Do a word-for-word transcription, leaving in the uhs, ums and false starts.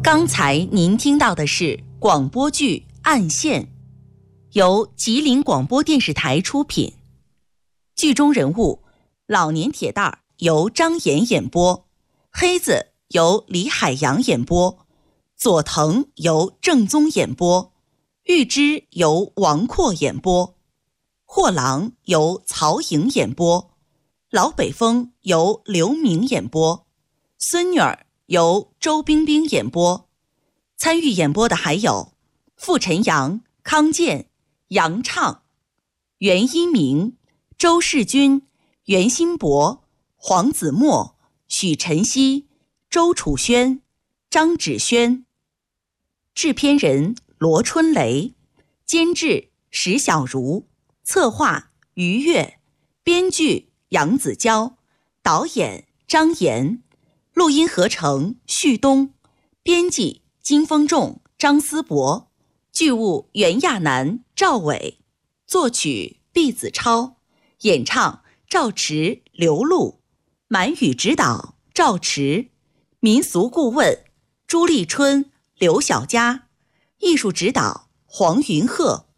刚才您听到的是广播剧《暗线》，由吉林广播电视台出品。剧中人物老年铁蛋儿由张岩演播，黑子由李海洋演播，佐藤由郑宗演播，玉芝由王阔演播，货郎由曹颖演播，老北风由刘明演播，孙女儿由周冰冰演播。参与演播的还有傅晨阳、康健、杨畅、袁一鸣、周世军、袁新博、黄子墨、许晨曦、周楚轩、张芷轩。制片人罗春雷，监制石小茹，策划于越，编剧杨子娇，导演张岩，录音合成旭东，编辑金风仲、张思博，剧务袁亚楠、赵伟，作曲毕子超，演唱赵驰、刘璐，满语指导赵驰，民俗顾问朱立春、刘小佳，艺术指导黄云鹤。